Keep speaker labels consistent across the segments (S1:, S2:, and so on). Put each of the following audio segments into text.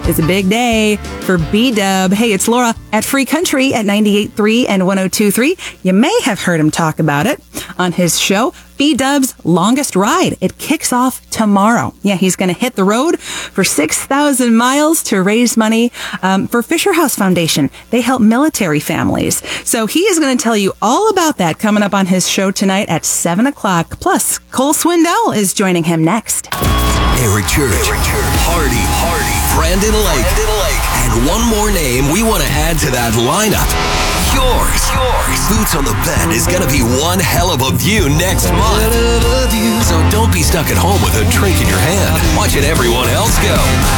S1: is a big day for B-Dub. Hey, it's Laura at Free Country at 98.3 and 102.3. You may have heard him talk about it on his show, B-Dub's Longest Ride. It kicks off tomorrow. Yeah, he's going to hit the road for 6,000 miles to raise money for Fisher House Foundation. They help military families. So he is going to tell you all about that coming up on his show tonight at 7 o'clock. Plus, Cole Swindell is joining him next.
S2: Eric Church, Hardy, Brandon Lake, and one more name we want to add to that lineup. Yours. Boots on the Bed is going to be one hell of a view next month. So don't be stuck at home with a drink in your hand, watching everyone else go.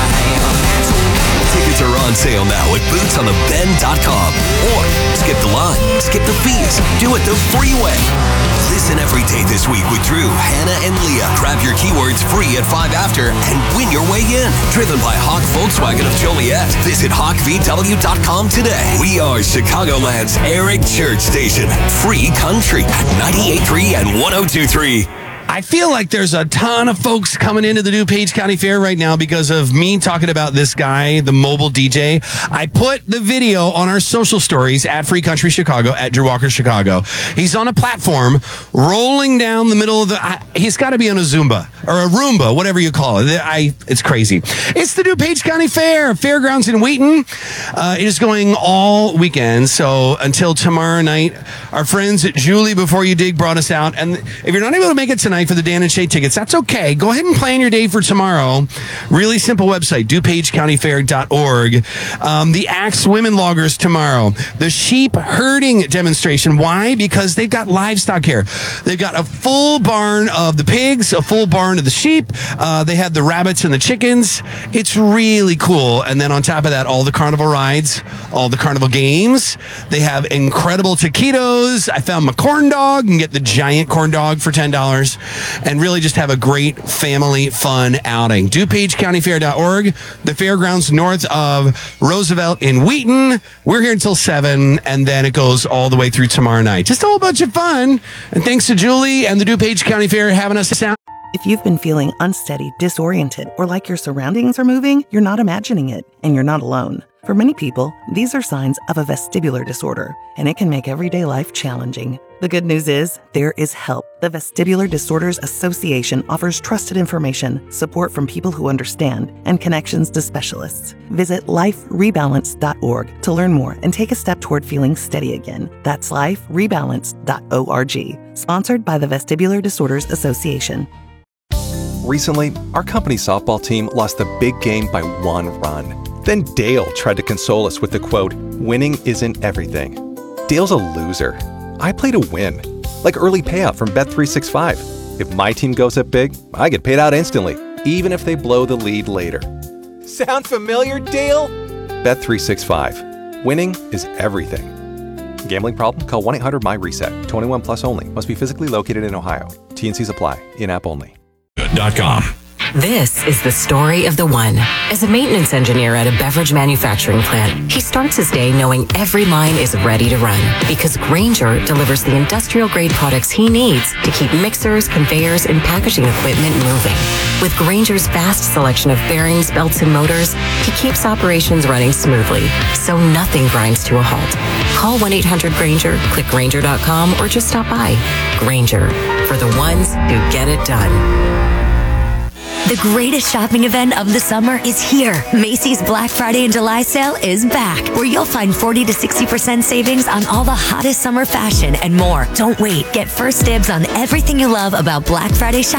S2: Tickets are on sale now at bootsonthebend.com. Or skip the line, skip the fees, do it the free way. Listen every day this week with Drew, Hannah, and Leah. Grab your keywords free at 5 after and win your way in. Driven by Hawk Volkswagen of Joliet. Visit hawkvw.com today. We are Chicagoland's Eric Church station. Free Country at 98.3 and 102.3.
S3: I feel like there's a ton of folks coming into the DuPage County Fair right now because of me talking about this guy, the mobile DJ. I put the video on our social stories at Free Country Chicago, at Drew Walker Chicago. He's on a platform rolling down the middle of he's got to be on a Zumba or a Roomba, whatever you call it. It's crazy. It's the DuPage County Fair, Fairgrounds in Wheaton. It is going all weekend. So until tomorrow night, our friends at Julie Before You Dig brought us out. And if you're not able to make it tonight for the Dan and Shay tickets, that's okay. Go ahead and plan your day for tomorrow. Really simple website, DuPageCountyFair.org. The Axe Women Loggers tomorrow. The sheep herding demonstration. Why? Because they've got livestock here. They've got a full barn of the pigs, a full barn of the sheep. They have the rabbits and the chickens. It's really cool. And then on top of that, all the carnival rides, all the carnival games. They have incredible taquitos. I found my corn dog. You can get the giant corn dog for $10. And really just have a great family fun outing. DuPageCountyFair.org, the fairgrounds north of Roosevelt in Wheaton. We're here until 7, and then it goes all the way through tomorrow night. Just a whole bunch of fun. And thanks to Julie and the DuPage County Fair having us out.
S4: If you've been feeling unsteady, disoriented, or like your surroundings are moving, you're not imagining it, and you're not alone. For many people, these are signs of a vestibular disorder, and it can make everyday life challenging. The good news is, there is help. The Vestibular Disorders Association offers trusted information, support from people who understand, and connections to specialists. Visit liferebalance.org to learn more and take a step toward feeling steady again. That's liferebalance.org. Sponsored by the Vestibular Disorders Association.
S5: Recently, our company softball team lost the big game by 1 run. Then Dale tried to console us with the quote, "Winning isn't everything." Dale's a loser. I play to win, like early payout from Bet365. If my team goes up big, I get paid out instantly, even if they blow the lead later. Sound familiar, Dale? Bet365. Winning is everything. Gambling problem? Call 1-800-MY-RESET. 21 plus only. Must be physically located in Ohio. T&Cs apply. In-app only.
S6: .com.
S7: This is the story of the one. As a maintenance engineer at a beverage manufacturing plant, he starts his day knowing every line is ready to run because Grainger delivers the industrial-grade products he needs to keep mixers, conveyors, and packaging equipment moving. With Grainger's vast selection of bearings, belts, and motors, he keeps operations running smoothly, so nothing grinds to a halt. Call 1-800-GRAINGER, click Grainger.com, or just stop by. Grainger, for the ones who get it done.
S8: The greatest shopping event of the summer is here. Macy's Black Friday and July sale is back, where you'll find 40 to 60% savings on all the hottest summer fashion and more. Don't wait. Get first dibs on everything you love about Black Friday shopping.